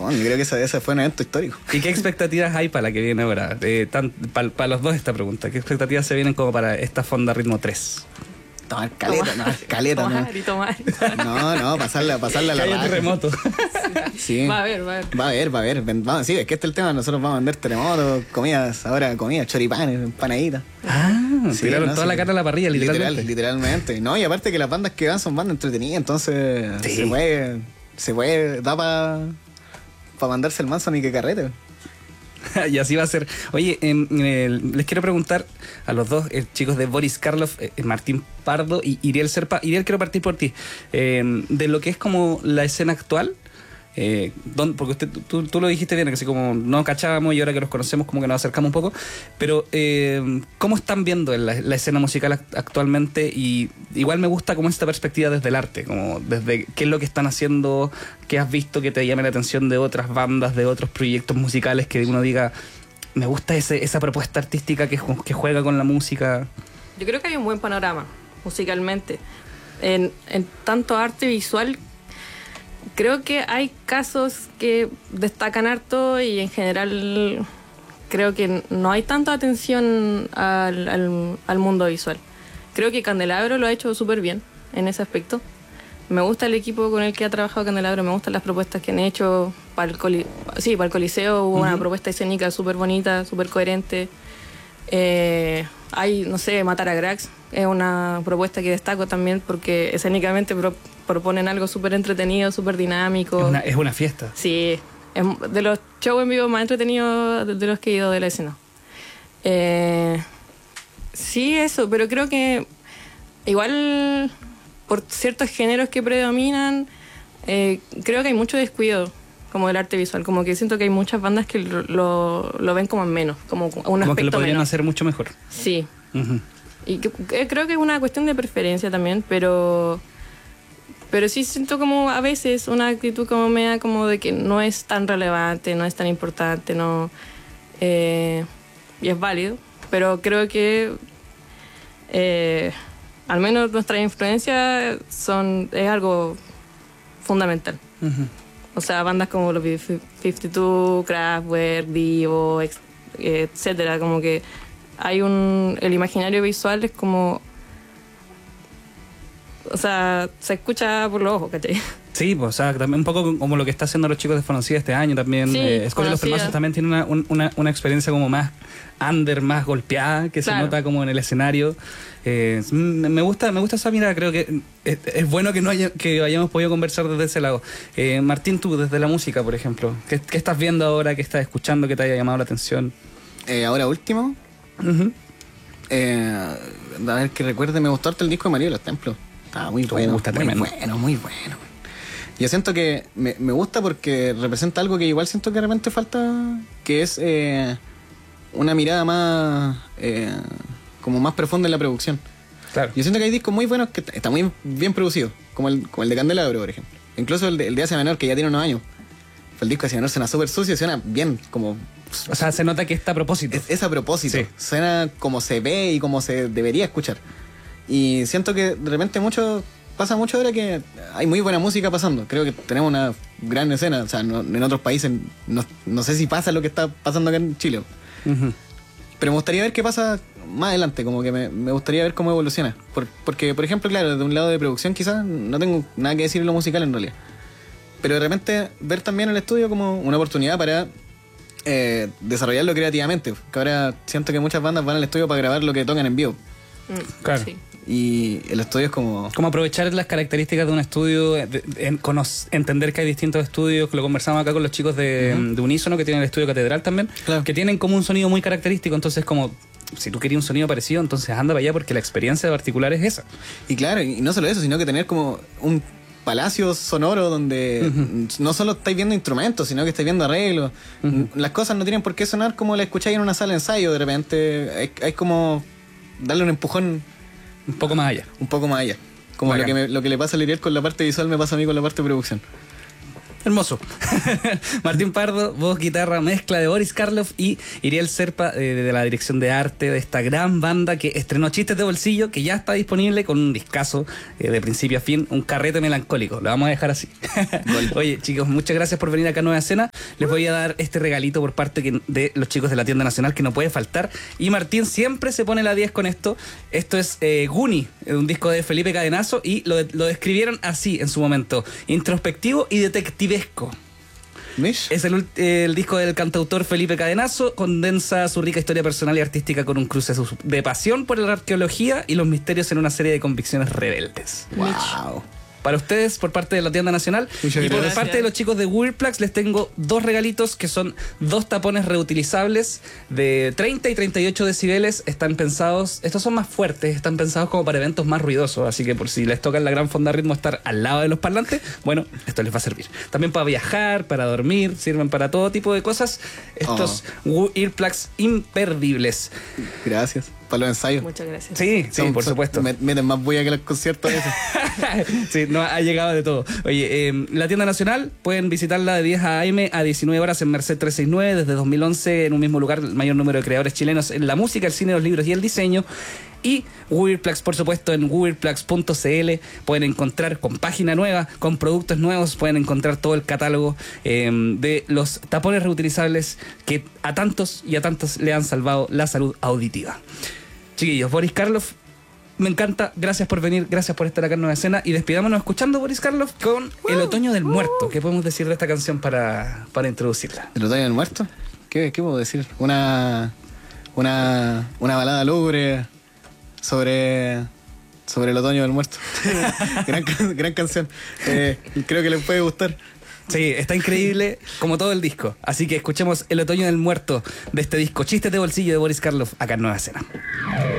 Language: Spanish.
fondo. Yo creo que ese fue un evento histórico. ¿Y qué expectativas hay para la que viene ahora? Para los dos esta pregunta. ¿Qué expectativas se vienen como para esta Fonda Ritmo 3? Tomar caleta, tomar. No, pasarla a la Que haya raja. terremoto. Sí. Va a haber. Va a haber. Vamos, sí, es que este es el tema. Nosotros vamos a vender terremotos, comidas, choripanes, empanaditas. Sí, Tiraron no, toda sí. la carne a la parrilla, literalmente. Literalmente. No, y aparte que las bandas que van son bandas entretenidas, entonces Sí. se puede, da para mandarse el manso ni que carrete. Y así va a ser. Oye, les quiero preguntar a los dos chicos de Boris Karloff, Martín Pardo y Iriel Serpa. Iriel, quiero partir por ti. De lo que es como la escena actual, porque tú lo dijiste bien, que así como no cachábamos y ahora que los conocemos como que nos acercamos un poco, pero ¿cómo están viendo la escena musical actualmente? Y igual me gusta como esta perspectiva desde el arte, como desde qué es lo que están haciendo, qué has visto que te llame la atención de otras bandas, de otros proyectos musicales, que uno diga, me gusta esa propuesta artística que juega con la música. Yo creo que hay un buen panorama musicalmente. En tanto arte visual, creo que hay casos que destacan harto y en general creo que no hay tanta atención al mundo visual. Creo que Candelabro lo ha hecho súper bien en ese aspecto. Me gusta el equipo con el que ha trabajado Candelabro, me gustan las propuestas que han hecho. Para el Coliseo hubo una propuesta escénica súper bonita, súper coherente. Hay, no sé, Matar a Grax es una propuesta que destaco también porque escénicamente proponen algo súper entretenido, súper dinámico. Es una fiesta. Sí, es de los shows en vivo más entretenidos de los que he ido de la escena. Sí, eso, pero creo que ven por ciertos géneros que predominan, creo que hay mucho descuido como del arte visual, como que siento que hay muchas bandas que lo ven como en menos, como un como aspecto que lo podrían menos. hacer mucho mejor. Sí. Uh-huh. Y creo que es una cuestión de preferencia también, pero sí siento como a veces una actitud como media como de que no es tan relevante, no es tan importante, y es válido, pero creo que al menos nuestra influencia es algo fundamental. Uh-huh. O sea, bandas como los 52, Kraftwerk, Divo, etcétera, como que hay el imaginario visual es como, o sea, se escucha por los ojos, ¿cachai? Sí, pues, o sea, también un poco como lo que está haciendo los chicos de Fonocida este año también. Sí, Escoria de los Permazos también tiene una experiencia como más under, más golpeada, que claro, se nota como en el escenario. Me gusta esa mirada, creo que es bueno que hayamos podido conversar desde ese lado. Martín, tú, desde la música, por ejemplo, ¿qué estás viendo ahora, qué estás escuchando, que te haya llamado la atención? Ahora último, Uh-huh. a ver que recuerde, me gustó harto el disco de María de los Templos. Estaba muy bueno, está muy tremendo. bueno, muy bueno. Yo siento que me gusta porque representa algo que igual siento que de repente falta, que es una mirada más como más profunda en la producción. Claro. Yo siento que hay discos muy buenos que están muy bien producidos, como el de Candelabro, por ejemplo. Incluso el de Asia Menor, que ya tiene unos años. El disco de Asia Menor suena súper sucio, suena bien, como... O sea, se nota que está a propósito. Es a propósito. Sí. Suena como se ve y como se debería escuchar. Y siento que de repente pasa mucho ahora que hay muy buena música pasando. Creo que tenemos una gran escena. O sea, en otros países no sé si pasa lo que está pasando acá en Chile. Uh-huh. Pero me gustaría ver qué pasa más adelante. Como que me gustaría ver cómo evoluciona. Porque, por ejemplo, claro, de un lado de producción quizás no tengo nada que decir en lo musical en realidad. Pero de repente ver también el estudio como una oportunidad para desarrollarlo creativamente. Que ahora siento que muchas bandas van al estudio para grabar lo que tocan en vivo. Claro. Sí. Y el estudio es como... Como aprovechar las características de un estudio, entender que hay distintos estudios, que lo conversamos acá con los chicos de Unísono, que tienen el estudio Catedral también, Claro. que tienen como un sonido muy característico. Entonces, como si tú querías un sonido parecido, entonces anda para allá, porque la experiencia particular es esa. Y claro, y no solo eso, sino que tener como un palacio sonoro donde no solo estáis viendo instrumentos, sino que estáis viendo arreglos. Las cosas no tienen por qué sonar como la escucháis en una sala de ensayo. De repente hay como darle un empujón Un poco más allá. un poco más allá. Como Bacán. lo que le pasa a Liriel con la parte visual me pasa a mí con la parte de producción. Hermoso. Martín Pardo, voz, guitarra, mezcla de Boris Karloff y Iriel Serpa de la dirección de arte de esta gran banda que estrenó Chistes de Bolsillo, que ya está disponible con un discazo de principio a fin, un carrete melancólico. Lo vamos a dejar así. Oye, chicos, muchas gracias por venir acá a Nueva Escena. Les voy a dar este regalito por parte de los chicos de la tienda nacional que no puede faltar. Y Martín siempre se pone la 10 con esto. Esto es Guni, un disco de Felipe Cadenazo, y lo describieron así en su momento: introspectivo y detectivesco. Es el disco del cantautor Felipe Cadenazo. Condensa su rica historia personal y artística con un cruce de pasión por la arqueología y los misterios en una serie de convicciones rebeldes. Wow. Para ustedes, por parte de la tienda nacional. Muchas y por gracias. parte de los chicos de Weirdplex, les tengo 2 regalitos que son 2 tapones reutilizables de 30 y 38 decibeles. Están pensados, estos son más fuertes, están pensados como para eventos más ruidosos, así que por si les toca en la gran fonda ritmo estar al lado de los parlantes, bueno, esto les va a servir. También para viajar, para dormir, sirven para todo tipo de cosas. Estos Weirdplex imperdibles. Gracias. Para los ensayos. Muchas gracias. Sí, por supuesto. Meten más bulla que los conciertos a veces. Sí, no, ha llegado de todo. Oye, la tienda nacional pueden visitarla de 10 a.m. a 19 horas en Merced 369, desde 2011 en un mismo lugar, el mayor número de creadores chilenos en la música, el cine, los libros y el diseño. Y Weirdplex, por supuesto, en weirdplex.cl pueden encontrar con página nueva, con productos nuevos, pueden encontrar todo el catálogo de los tapones reutilizables que a tantos y a tantas le han salvado la salud auditiva. Chiquillos, Boris Karloff, me encanta, gracias por venir, gracias por estar acá en Nueva Escena, y despidámonos escuchando Boris Karloff con El Otoño del Muerto. ¿Qué podemos decir de esta canción para introducirla? ¿El Otoño del Muerto? ¿Qué puedo decir? Una balada lúgubre sobre el Otoño del Muerto. gran canción. Creo que les puede gustar. Sí, está increíble como todo el disco. Así que escuchemos El Otoño del Muerto de este disco Chistes de Bolsillo de Boris Karloff acá en Nueva Escena.